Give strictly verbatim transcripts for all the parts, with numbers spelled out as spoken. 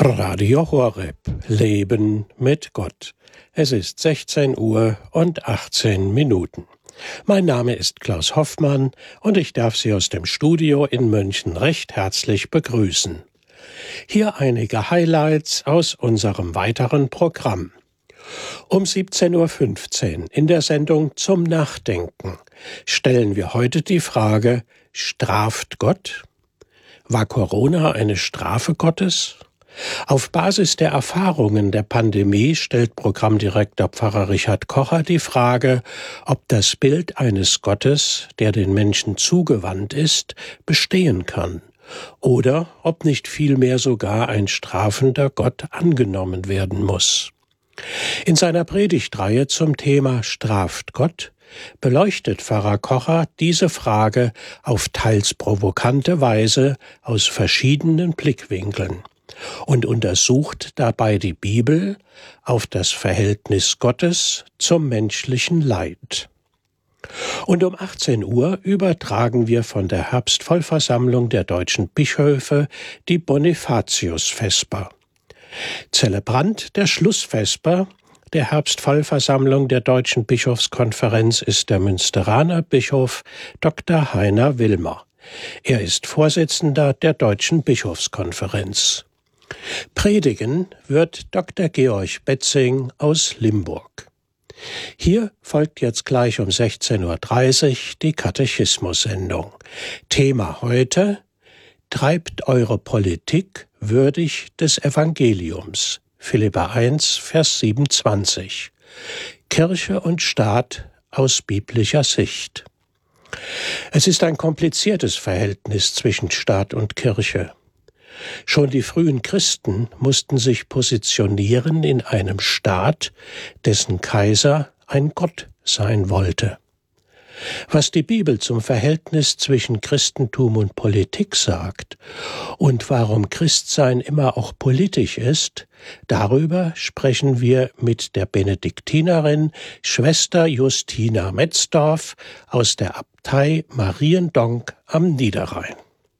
Radio Horeb. Leben mit Gott. Es ist sechzehn Uhr und achtzehn Minuten. Mein Name ist Klaus Hoffmann und ich darf Sie aus dem Studio in München recht herzlich begrüßen. Hier einige Highlights aus unserem weiteren Programm. Um siebzehn Uhr fünfzehn in der Sendung Zum Nachdenken stellen wir heute die Frage: Straft Gott? War Corona eine Strafe Gottes? Auf Basis der Erfahrungen der Pandemie stellt Programmdirektor Pfarrer Richard Kocher die Frage, ob das Bild eines Gottes, der den Menschen zugewandt ist, bestehen kann, oder ob nicht vielmehr sogar ein strafender Gott angenommen werden muss. In seiner Predigtreihe zum Thema Straft Gott beleuchtet Pfarrer Kocher diese Frage auf teils provokante Weise aus verschiedenen Blickwinkeln und untersucht dabei die Bibel auf das Verhältnis Gottes zum menschlichen Leid. Und um achtzehn Uhr übertragen wir von der Herbstvollversammlung der deutschen Bischöfe die Bonifatius-Vesper. Zelebrant der Schlussvesper der Herbstvollversammlung der Deutschen Bischofskonferenz ist der Münsteraner Bischof Doktor Heiner Wilmer. Er ist Vorsitzender der Deutschen Bischofskonferenz. Predigen wird Doktor Georg Betzing aus Limburg. Hier folgt jetzt gleich um sechzehn Uhr dreißig die Katechismus-Sendung. Thema heute: Treibt eure Politik würdig des Evangeliums. Philipper eins, Vers siebenundzwanzig. Kirche und Staat aus biblischer Sicht. Es ist ein kompliziertes Verhältnis zwischen Staat und Kirche. Schon die frühen Christen mussten sich positionieren in einem Staat, dessen Kaiser ein Gott sein wollte. Was die Bibel zum Verhältnis zwischen Christentum und Politik sagt und warum Christsein immer auch politisch ist, darüber sprechen wir mit der Benediktinerin Schwester Justina Metzdorf aus der Abtei Mariendonk am Niederrhein.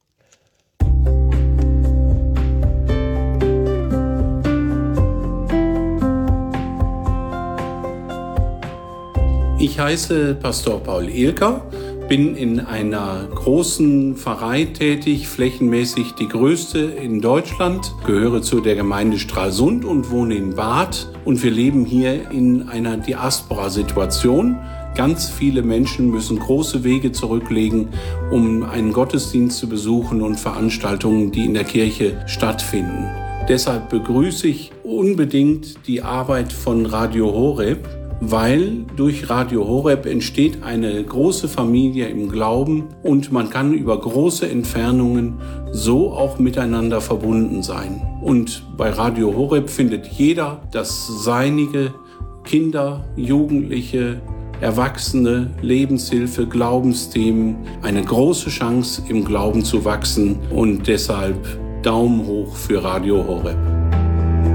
Ich heiße Pastor Paul Ehlker, bin in einer großen Pfarrei tätig, flächenmäßig die größte in Deutschland, gehöre zu der Gemeinde Stralsund und wohne in Bad. Und wir leben hier in einer Diaspora-Situation. Ganz viele Menschen müssen große Wege zurücklegen, um einen Gottesdienst zu besuchen und Veranstaltungen, die in der Kirche stattfinden. Deshalb begrüße ich unbedingt die Arbeit von Radio Horeb, weil durch Radio Horeb entsteht eine große Familie im Glauben und man kann über große Entfernungen so auch miteinander verbunden sein. Und bei Radio Horeb findet jeder das Seinige, Kinder, Jugendliche, Erwachsene, Lebenshilfe, Glaubensthemen, eine große Chance im Glauben zu wachsen und deshalb Daumen hoch für Radio Horeb.